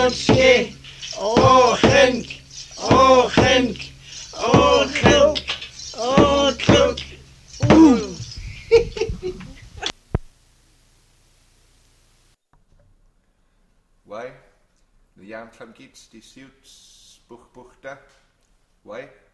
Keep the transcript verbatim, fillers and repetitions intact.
Ske. Oh, Henk. Oh, Henk. Oh, Henk. Oh, Kluk. Oeh. Why? The yam from gits, die suits, buch buch da. Why?